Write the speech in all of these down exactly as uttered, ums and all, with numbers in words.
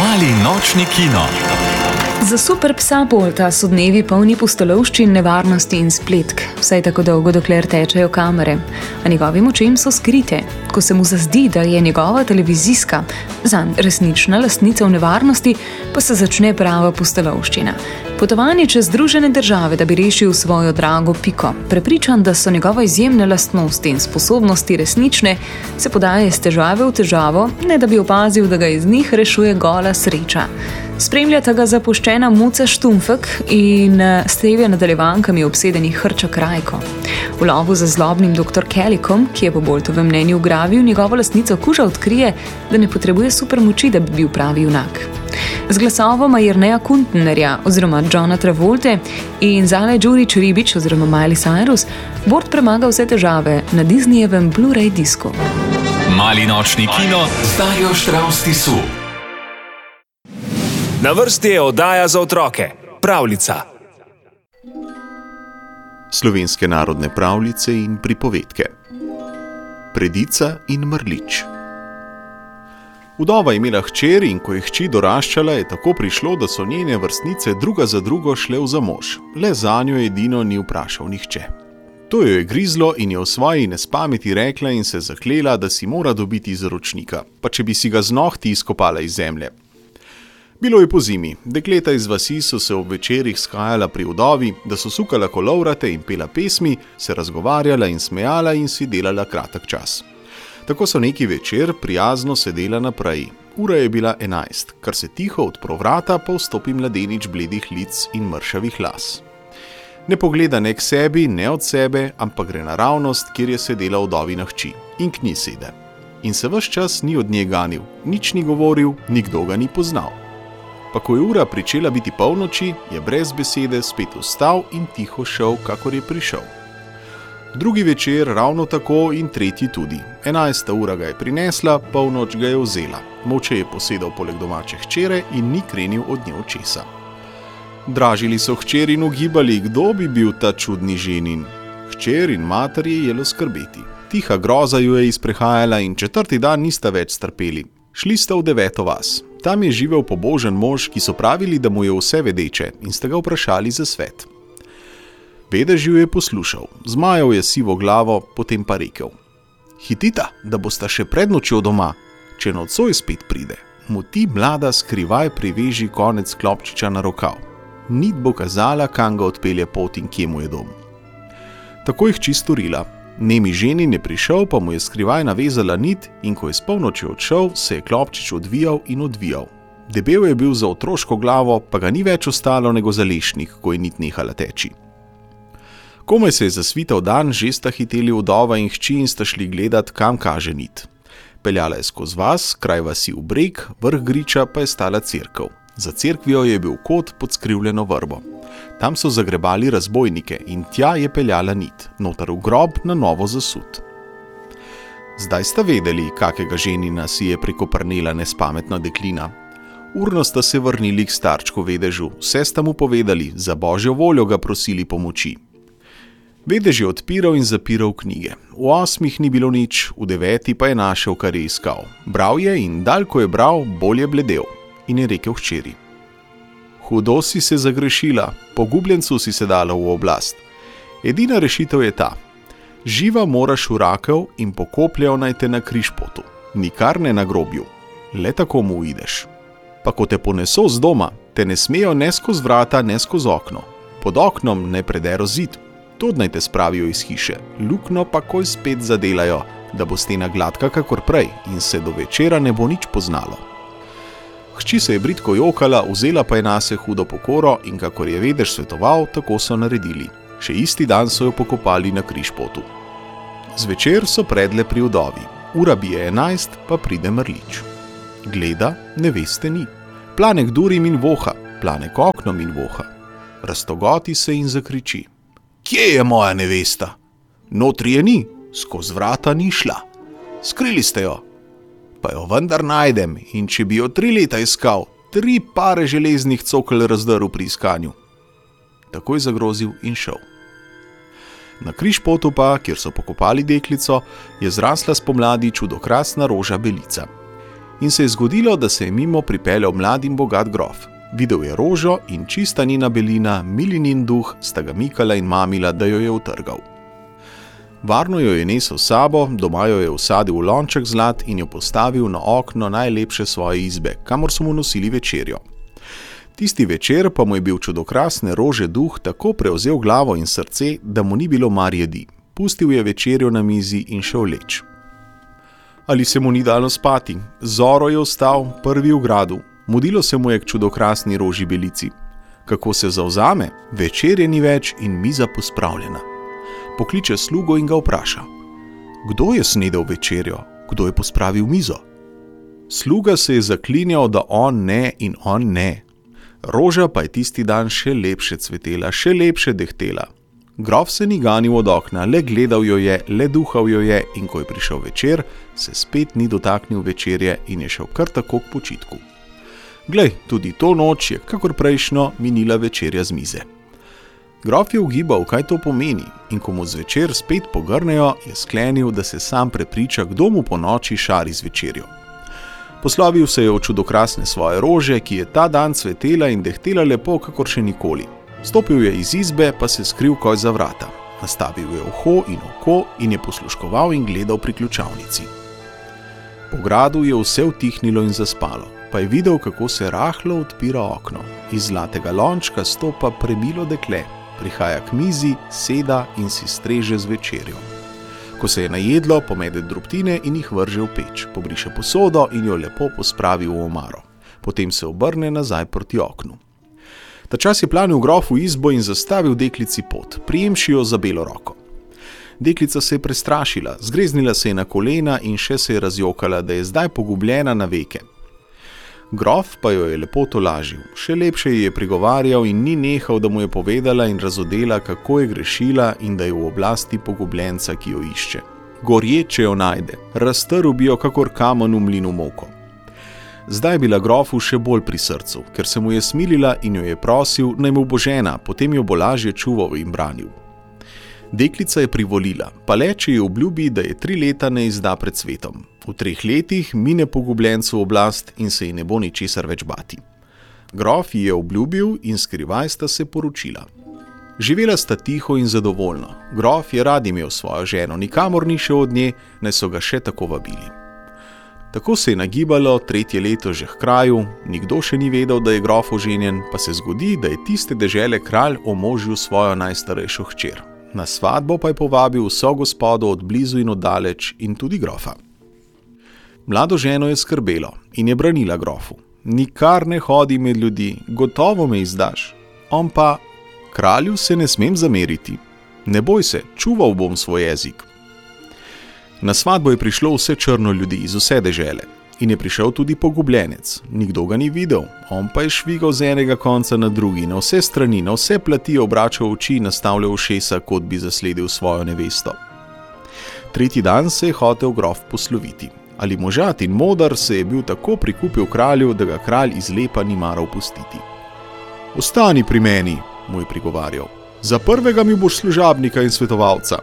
Mali nočni kino. Za super psa Polta so dnevi polni pustolovščin, nevarnosti in spletk, vsaj tako dolgo, dokler tečejo kamere. A njegovim očem so skrite, ko se mu zazdi, da je njegova televizijska, zanj resnična lastnica v nevarnosti, pa se začne prava pustolovščina. Potovanje čez Združene države, da bi rešil svojo drago Piko. Prepričan, da so njegove izjemne lastnosti in sposobnosti resnične, se podaje iz težave v težavo, ne da bi opazil, da ga iz njih rešuje gola sreča. Spremljata ga zapuščena muca Štumfek in s trevje nadaljevankami obsedeni hrčak Rajko. V lovu za zlobnim doktor Kellykom, ki je po Boltovem mnenju ugravil njegovo lastnico kuža, odkrije, da ne potrebuje supermoči, da bi bil pravi junak. Z glasovoma Jerneja Kuntnerja oziroma Johna Travolte in Zale Đurić Ribić oziroma Miley Cyrus Bort premaga vse težave na Disneyjevem Blu-ray disku. Mali nočni kino z Darjo Štravs Tisu. Na vrsti je oddaja za otroke, pravljica. Slovenske narodne pravljice in pripovedke. Predica in mrlič. Vdova je imela hčer in ko je hči doraščala, je tako prišlo, da so njene vrstnice druga za drugo šle v zamož. Le zanjo edino ni vprašal nihče. To jo je grizlo in je v svoji nespameti rekla in se zaklela, da si mora dobiti zaročnika, pa če bi si ga z nohti izkopala iz zemlje. Bilo je po zimi. Dekleta iz vasi so se ob večerih skajala pri vdovi, da so sukala kolovrate in pela pesmi, se razgovarjala in smejala in si delala kratek čas. Tako so neki večer prijazno sedela naprej. Ura je bila enajst, kar se tiho odpro vrata, pa vstopi mladenič bledih lic in mršavih las. Ne pogleda ne k sebi, ne od sebe, ampak gre naravnost, kjer je sedela vdovina hči, in k njej sede. In se ves čas ni od nje ganil, nič ni govoril, nikdo ga ni poznal. Pa ko je ura pričela biti polnoči, je brez besede spet vstal in tiho šel, kakor je prišel. Drugi večer ravno tako in tretji tudi. Enajsta ura ga je prinesla, polnoč ga je vzela. Molče je posedal poleg domače hčere in ni krenil od nje očesa. Dražili so hčer in ugibali, kdo bi bil ta čudni ženin. Hčer in mater je jelo skrbeti. Tiha groza ju je izprehajala in četrti dan nista več strpeli. Šli sta v deveto vas. Tam je živel pobožen mož, ki so pravili, da mu je vse vedeče, in sta ga vprašali za svet. Vedež ju je poslušal, zmajal je sivo glavo, potem pa rekel: Hitita, da bosta še pred nočjo doma, če nocoj spet pride, mu ti, mlada, skrivaj priveži konec klopčiča na rokav. Nit bo kazala, kam ga odpelje pot in kje mu je dom. Tako je hči storila. Nemi ženin je prišel, pa mu je skrivaj navezala nit in ko je s polnoči odšel, se je klopčič odvijal in odvijal. Debel je bil za otroško glavo, pa ga ni več ostalo nego za lešnik, ko je nit nehala teči. Komaj se je zasvital dan, že sta hiteli vdova in hči in sta šli gledat, kam kaže nit. Peljala je skozi vas, kraj vasi v breg, vrh griča pa je stala cerkev. Za cerkvijo je bil kot pod skrivljeno vrbo. Tam so zagrebali razbojnike in tja je peljala nit, notar v grob na novo zasut. Zdaj sta vedeli, kakega ženina si je prekoprnela nespametna deklina. Urno sta se vrnili k starčku vedežu, vse sta mu povedali, za božjo voljo ga prosili pomoči. Vedež je odpiral in zapiral knjige. V osmih ni bilo nič, v deveti pa je našel, kar je iskal. Bral je in dalj, ko je bral, bolj je bledel. In je rekel hčeri: Hudo si se zagrešila, pogubljencu si se dala v oblast. Edina rešitev je ta: živa moraš v rakev in pokopljajo naj te na križpotu, nikar ne na grobju, le tako mu uideš. Pa ko te poneso z doma, te ne smejo ne skozi vrata, ne skozi okno. Pod oknom ne predero zid, tod naj te spravijo iz hiše, lukno pa koj spet zadelajo, da bo stena gladka kakor prej in se do večera ne bo nič poznalo. Hči se je bridko jokala, vzela pa je nase hudo pokoro in kakor je vedež svetoval, tako so naredili. Še isti dan so jo pokopali na križpotu. Zvečer so predle pri vdovi. Ura bije enajst, pa pride mrlič. Gleda, neveste ni. Plane k durim in voha, plane k oknom in voha. Raztogoti se in zakriči: Kje je moja nevesta? Notri je ni, skozi vrata ni šla. Skrili ste jo. Pa jo vendar najdem in če bi jo tri leta iskal, tri pare železnih cokel razdrl pri iskanju. Tako je zagrozil in šel. Na križpotu pa, kjer so pokopali deklico, je zrasla spomladi čudokrasna roža belica. In se je zgodilo, da se je mimo pripeljal mlad in bogat grof. Videl je rožo in čista njena belina, milinin duh, sta ga mikala in mamila, da jo je utrgal. Varno jo je nesel s sabo, doma jo je usadil v lonček zlat in jo postavil na okno najlepše svoje izbe, kamor so mu nosili večerjo. Tisti večer pa mu je bil čudokrasne rože duh tako prevzel glavo in srce, da mu ni bilo mar jedi. Pustil je večerjo na mizi in šel leč. Ali se mu ni dalo spati? Zoro je vstal, prvi v gradu. Mudilo se mu je k čudokrasni roži belici. Kako se zavzame? Večerje ni več in miza pospravljena. Pokliče slugo in ga vpraša: kdo je snedel večerjo? Kdo je pospravil mizo? Sluga se je zaklinjal, da on ne in on ne. Roža pa je tisti dan še lepše cvetela, še lepše dehtela. Grof se ni ganil od okna, le gledal jo je, le duhal jo je in ko je prišel večer, se spet ni dotaknil večerje in je šel kar tako k počitku. Glej, tudi to noč je, kakor prejšnjo, minila večerja z mize. Grof je ugibal, kaj to pomeni, in ko mu zvečer spet pogrnejo, je sklenil, da se sam prepriča, kdo mu po noči šari z večerjo. Poslovil se je od čudokrasne svoje rože, ki je ta dan cvetela in dehtela lepo, kakor še nikoli. Stopil je iz izbe, pa se skril koj za vrata. Nastavil je uho in oko in je posluškoval in gledal pri ključavnici. Po gradu je vse utihnilo in zaspalo, pa je videl, kako se rahlo odpira okno. Iz zlatega lončka stopa premilo dekle, prihaja k mizi, seda in si streže z večerjo. Ko se je najedlo, pomede drobtine in jih vrže v peč, pobriše posodo in jo lepo pospravi v omaro. Potem se obrne nazaj proti oknu. Tačas je planil grof v izbo in zastavil deklici pot, prijemši jo za belo roko. Deklica se je prestrašila, zgreznila se je na kolena in še se je razjokala, da je zdaj pogubljena na veke. Grof pa jo je lepo tolažil, še lepše ji je prigovarjal in ni nehal, da mu je povedala in razodela, kako je grešila in da je v oblasti pogubljenca, ki jo išče. Gorje, če jo najde, raztrl bi jo kakor kamen v mlinu moko. Zdaj je bila grofu še bolj pri srcu, ker se mu je smilila in jo je prosil, naj mu bo žena, potem jo bo lažje čuval in branil. Deklica je privolila, pa le, če ji obljubi, da je tri leta ne izda pred svetom. V treh letih mine pogubljencu oblast in se ji ne bo ničesar več bati. Grof ji je obljubil in skrivaj sta se poročila. Živela sta tiho in zadovoljno. Grof je rad imel svojo ženo, nikamor ni šel od nje, naj so ga še tako vabili. Tako se je nagibalo tretje leto že k kraju, nikdo še ni vedel, da je grof oženjen, pa se zgodi, da je tiste dežele kralj omožil svojo najstarejšo hčer. Na svatbo pa je povabil vso gospodo od blizu in od daleč in tudi grofa. Mlado ženo je skrbelo in je branila grofu. Nikar ne hodi med ljudi, gotovo me izdaš. On pa: kralju se ne smem zameriti. Ne boj se, čuval bom svoj jezik. Na svatbo je prišlo vse črno ljudi iz vse dežele in je prišel tudi pogubljenec. Nikdo ga ni videl, on pa je švigal z enega konca na drugi, na vse strani, na vse plati obračal oči in nastavljal ušesa, kot bi zasledil svojo nevesto. Tretji dan se je hotel grof posloviti. Ali možat in modar se je bil tako prikupil kralju, da ga kralj iz lepa ni maral pustiti. Ostani pri meni, mu je prigovarjal. Za prvega mi boš služabnika in svetovalca.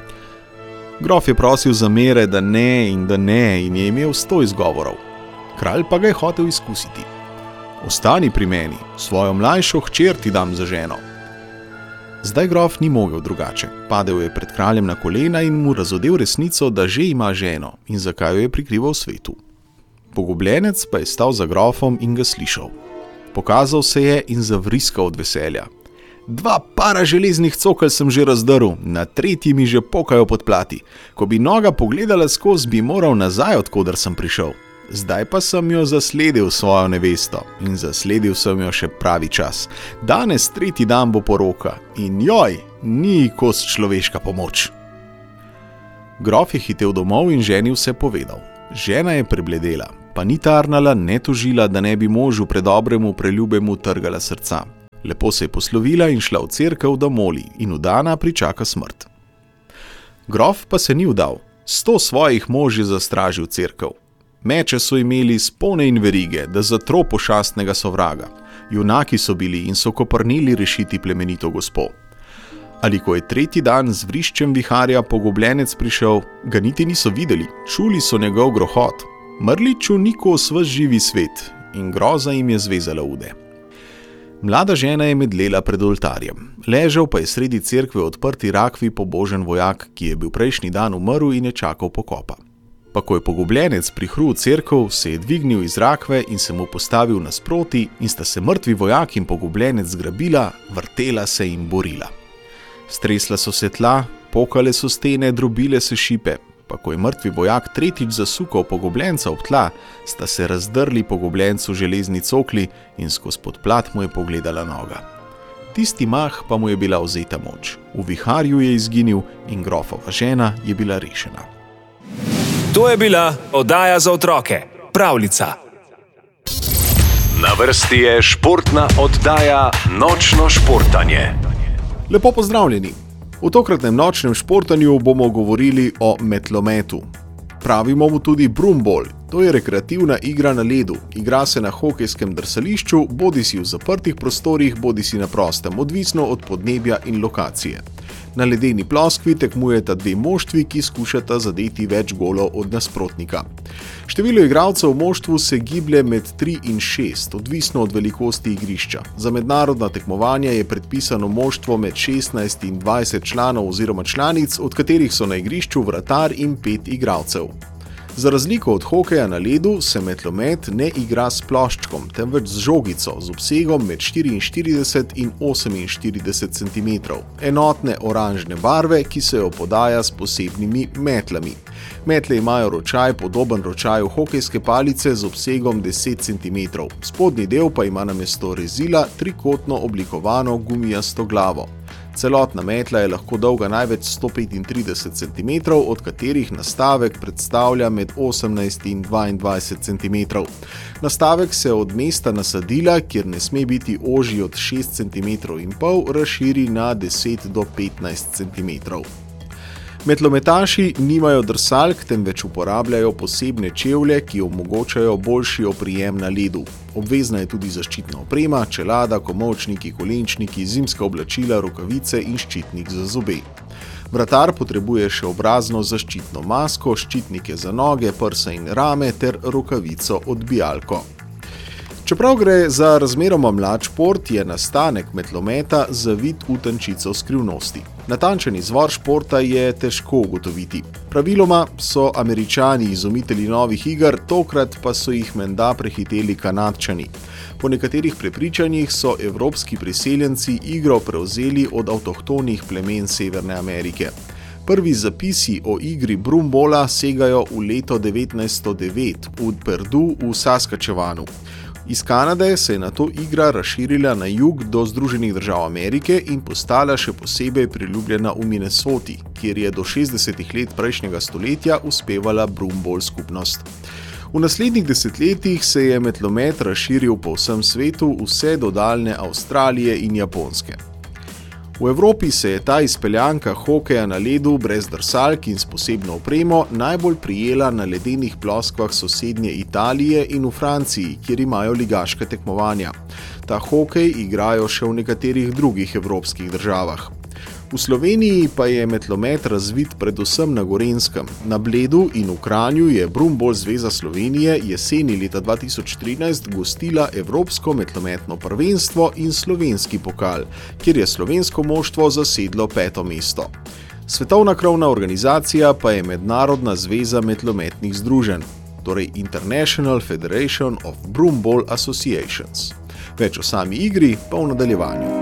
Grof je prosil za mere, da ne in da ne in je imel sto izgovorov. Kralj pa ga je hotel izkusiti. Ostani pri meni, svojo mlajšo hčer ti dam za ženo. Zdaj grof ni mogel drugače. Padel je pred kraljem na kolena in mu razodel resnico, da že ima ženo in zakaj jo je prikrival svetu. Pogubljenec pa je stal za grofom in ga slišal. Pokazal se je in zavriskal od veselja. Dva para železnih cokelj sem že razdrl, na tretji mi že pokajo pod plati. Ko bi noga pogledala skozi, bi moral nazaj, odkoder sem prišel. Zdaj pa sem jo zasledil svojo nevesto in zasledil sem jo še pravi čas. Danes tretji dan bo poroka in joj, ni kos človeška pomoč. Grof je hitel domov in ženi vse povedal. Žena je prebledela, pa ni tarnala, ne tožila, da ne bi možu predobremu, preljubemu trgala srca. Lepo se je poslovila in šla v cerkev, da moli in vdana pričaka smrt. Grof pa se ni vdal, sto svojih mož je zastražil cerkev. Meče so imeli spone in verige, da zatro pošastnega sovraga. Junaki so bili in so koprnili rešiti plemenito gospo. Ali ko je tretji dan z vriščem viharja pogubljenec prišel, ga niti niso videli, čuli so njegov grohot. Mrliču ni kos ves živi svet in groza jim je zvezala ude. Mlada žena je medlela pred oltarjem. Ležal pa je sredi cerkve odprti rakvi pobožen vojak, ki je bil prejšnji dan umrl in je čakal pokopa. Pa ko je pogubljenec prihrul v cerkev, se je dvignil iz rakve in se mu postavil nasproti in sta se mrtvi vojak in pogubljenec zgrabila, vrtela se in borila. Stresla so se tla, pokale so stene, drobile se šipe. Pa ko je mrtvi vojak tretjič zasukal pogubljenca ob tla, sta se razdrli pogubljencu železni cokli in skozi podplat mu je pogledala noga. Tisti mah pa mu je bila vzeta moč. V viharju je izginil in grofova žena je bila rešena. To je bila oddaja za otroke, Pravljica. Na vrsti je športna oddaja Nočno športanje. Lepo pozdravljeni! V tokratnem nočnem športanju bomo govorili o metlometu. Pravimo mu tudi broomball. To je rekreativna igra na ledu. Igra se na hokejskem drsališču, bodisi v zaprtih prostorih, bodisi na prostem, odvisno od podnebja in lokacije. Na ledeni ploskvi tekmujeta dve moštvi, ki skušata zadeti več golov od nasprotnika. Število igralcev v moštvu se giblje med tri in šest, odvisno od velikosti igrišča. Za mednarodna tekmovanja je predpisano moštvo med šestnajst in dvajset članov oziroma članic, od katerih so na igrišču vratar in pet igralcev. Za razliko od hokeja na ledu se metlomet ne igra s ploščkom, temveč z žogico z obsegom med štiriinštirideset in oseminštirideset centimetrov, enotne oranžne barve, ki se jo podaja s posebnimi metlami. Metle imajo ročaj podoben ročaju hokejske palice z obsegom deset centimetrov, spodnji del pa ima namesto rezila trikotno oblikovano gumijasto glavo. Celotna metla je lahko dolga največ sto petintrideset centimetrov, od katerih nastavek predstavlja med osemnajst in dvaindvajset centimetrov. Nastavek se od mesta nasadila, kjer ne sme biti ožji od šest centimetrov in pol, razširi na deset do petnajst centimetrov. Metlometaši nimajo drsalk, temveč uporabljajo posebne čevlje, ki omogočajo boljši oprijem na ledu. Obvezna je tudi zaščitna oprema, čelada, komolčniki, kolenčniki, zimska oblačila, rokavice in ščitnik za zobe. Vratar potrebuje še obrazno zaščitno masko, ščitnike za noge, prsa in rame ter rokavico odbijalko. Čeprav gre za razmeroma mlad šport, je nastanek metlometa zavit v tančico skrivnosti. Natančen izvor športa je težko ugotoviti. Praviloma so Američani izumitelji novih iger, tokrat pa so jih menda prehiteli Kanadčani. Po nekaterih prepričanjih so evropski priseljenci igro prevzeli od avtohtonih plemen Severne Amerike. Prvi zapisi o igri broombola segajo v leto devetnajststo devet v Perdu v Saskatchewanu. Iz Kanade se je nato igra razširila na jug do Združenih držav Amerike in postala še posebej priljubljena v Minnesoti, kjer je do šestdesetih let prejšnjega stoletja uspevala broomball skupnost. V naslednjih desetletjih se je metlomet razširil po vsem svetu, vse do daljne Avstralije in Japonske. V Evropi se je ta izpeljanka hokeja na ledu brez drsalk in s posebno opremo najbolj prijela na ledenih ploskvah sosednje Italije in v Franciji, kjer imajo ligaška tekmovanja. Ta hokej igrajo še v nekaterih drugih evropskih državah. V Sloveniji pa je metlomet razvit predvsem na Gorenjskem. Na Bledu in v Kranju je Broomball zveza Slovenije jeseni leta dva tisoč trinajst gostila Evropsko metlometno prvenstvo in slovenski pokal, kjer je slovensko moštvo zasedlo peto mesto. Svetovna krovna organizacija pa je Mednarodna zveza metlometnih združenj, torej International Federation of Broomball Associations. Več o sami igri pa v nadaljevanju.